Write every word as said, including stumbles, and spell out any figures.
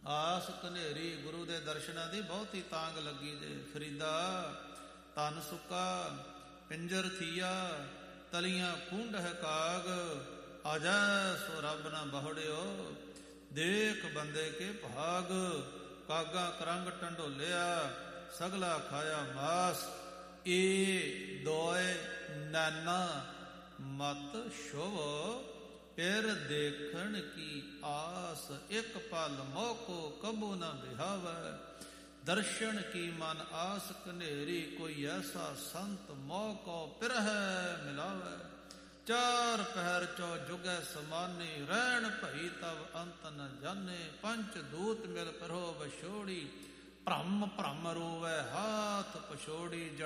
ਆਸ ਕਨੇਰੀ। ਗੁਰੂ ਦੇ ਦਰਸ਼ਨਾਂ ਦੀ ਬਹੁਤੀ ਤਾਂਗ ਲੱਗੀ ਜੇ। ਫਰੀਦਾ ਤਨ ਸੁੱਕਾ ਪਿੰਜਰ ਥੀਆ, ਤਲੀਆਂ ਕੂੰਡ ਹੈ ਕਾਗ, ਆਜੈ ਸੋ ਰੱਬ ਨਾ ਬਹੁੜਿਓ, ਦੇਖ ਬੰਦੇ ਕੇ ਭਾਗ। ਕਾਗਾ ਕਰੰਗ ਟੰਡੋਲਿਆ, ਸਗਲਾ ਖਾਇਆ ਮਾਸ, ਏ ਦੋਏ ਨਾਨਾ ਮਤ ਸ਼ੋਵ, ਫਿਰ ਦੇਖਣ ਕੀ ਆਸ, ਇੱਕ ਪਲ ਮੋਕੋ ਕਬੂ ਨਾ ਬਿਹਾਵੈ। ਦਰਸ਼ਨ ਕੀ ਮਨ ਆਸ ਕਨੇਰੀ, ਕੋਈ ਐਸਾ ਸੰਤ ਮੋਕੋ ਪਿਰਹਿ ਮਿਲਾਵੈ। ਚਾਰ ਪਹਿਰ ਚੋ ਜੁਗੈ ਸਮਾਨੇ, ਰਹਿਣ ਭਈ ਤਵ ਅੰਤ ਨ ਜਾਣੇ। ਪੰਚ ਦੂਤ ਮਿਲ ਕਰੋ ਵਿਛੋੜੀ, ਭ੍ਰਮ ਭ੍ਰਮ ਰੋਵੈ ਹਾਥ ਪਛੋੜੀ।